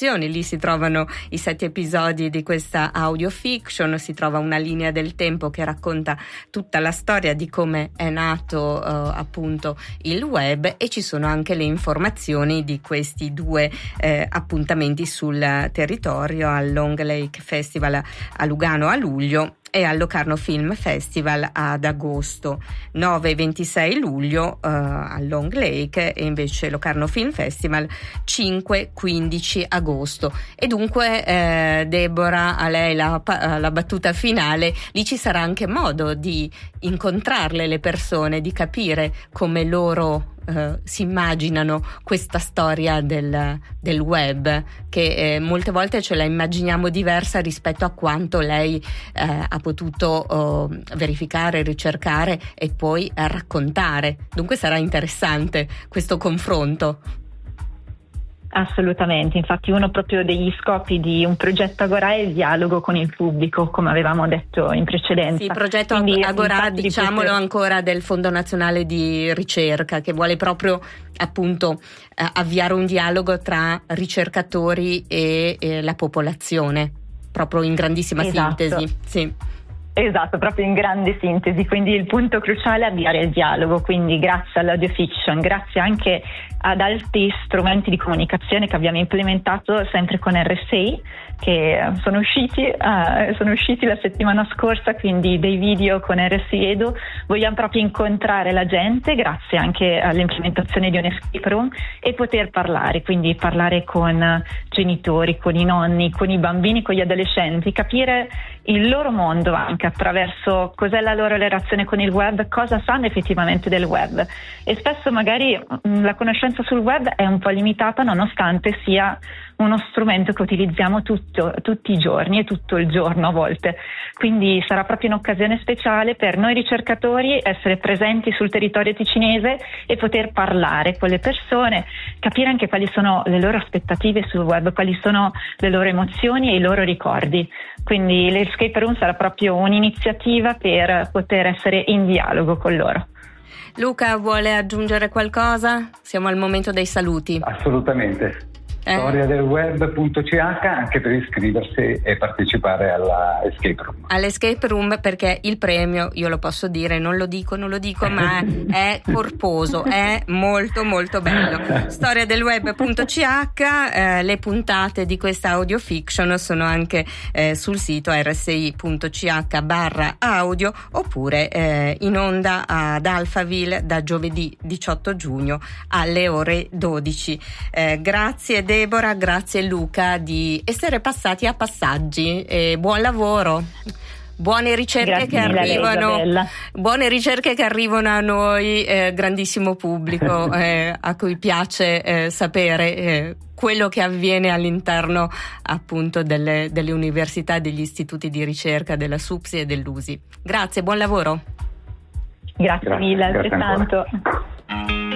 informazioni. Lì si trovano i 7 episodi di questa audio fiction, si trova una linea del tempo che racconta tutta la storia di come è nato appunto il web, e ci sono anche le informazioni di questi 2 appuntamenti sul territorio, al Long Lake Festival a Lugano a luglio e al Locarno Film Festival ad agosto. 9 e 26 luglio al Long Lake, e invece Locarno Film Festival 5-15 agosto. E dunque Deborah, a lei la battuta finale. Lì ci sarà anche modo di incontrarle le persone, di capire come loro si immaginano questa storia del web, che molte volte ce la immaginiamo diversa rispetto a quanto lei ha potuto verificare, ricercare e poi raccontare. Dunque sarà interessante questo confronto. Assolutamente, infatti uno proprio degli scopi di un progetto Agorà è il dialogo con il pubblico, come avevamo detto in precedenza. Sì, il progetto Agorà, diciamolo ancora, del Fondo Nazionale di Ricerca, che vuole proprio appunto avviare un dialogo tra ricercatori e la popolazione, proprio in grandissima sintesi. Sì. Esatto, proprio in grande sintesi, quindi il punto cruciale è avviare il dialogo, quindi grazie all'audio fiction, grazie anche ad altri strumenti di comunicazione che abbiamo implementato sempre con RSI, che sono usciti la settimana scorsa, quindi dei video con RSI Edu. Vogliamo proprio incontrare la gente grazie anche all'implementazione di un escape room e poter parlare, quindi parlare con genitori, con i nonni, con i bambini, con gli adolescenti, capire il loro mondo anche attraverso cos'è la loro relazione con il web, cosa sanno effettivamente del web. E spesso magari la conoscenza sul web è un po' limitata, nonostante sia uno strumento che utilizziamo tutti i giorni e tutto il giorno a volte. Quindi sarà proprio un'occasione speciale per noi ricercatori essere presenti sul territorio ticinese e poter parlare con le persone, capire anche quali sono le loro aspettative sul web, quali sono le loro emozioni e i loro ricordi. Quindi l'Escape Room sarà proprio un'iniziativa per poter essere in dialogo con loro. Luca, vuole aggiungere qualcosa? Siamo al momento dei saluti. Assolutamente. Storiadelweb.ch anche per iscriversi e partecipare alla Escape Room. All'Escape Room, perché il premio, io lo posso dire, non lo dico, ma è corposo, è molto molto bello. Storiadelweb.ch, le puntate di questa audio fiction sono anche sul sito rsi.ch/audio, oppure in onda ad Alphaville da giovedì 18 giugno alle ore 12. Grazie Deborah, grazie Luca di essere passati a passaggi, e buon lavoro. Buone ricerche che arrivano a noi, grandissimo pubblico a cui piace sapere quello che avviene all'interno appunto delle università, degli istituti di ricerca, della SUPSI e dell'USI. Grazie, buon lavoro. Grazie mille, altrettanto.